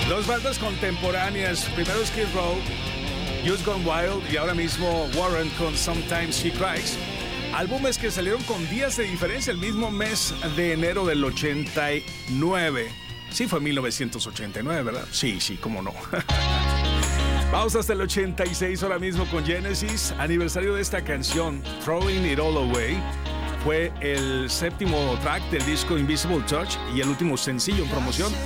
Dos bandas contemporáneas, primero Skid Row, Youth Gone Wild, y ahora mismo Warren con Sometimes She Cries. Álbumes que salieron con días de diferencia, el mismo mes de enero del 89. Sí, fue 1989, ¿verdad? Sí, cómo no. Vamos hasta el 86 ahora mismo con Genesis, aniversario de esta canción, Throwing It All Away. Fue el séptimo track del disco Invisible Touch y el último sencillo en promoción.